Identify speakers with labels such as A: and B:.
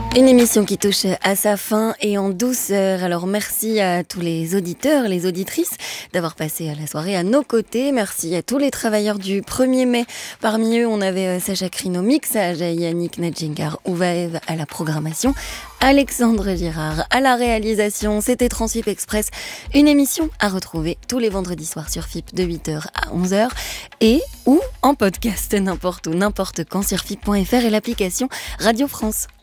A: Une émission qui touche à sa fin et en douceur. Alors merci à tous les auditeurs, les auditrices d'avoir passé la soirée à nos côtés. Merci à tous les travailleurs du 1er mai. Parmi eux, on avait Sacha Crino au mixage, Yannick Nadjinkar Ouvaev à la programmation, Alexandre Girard à la réalisation. C'était Transfip Express, une émission à retrouver tous les vendredis soirs sur FIP de 8h à 11h et ou en podcast n'importe où, n'importe quand sur FIP.fr et l'application Radio France.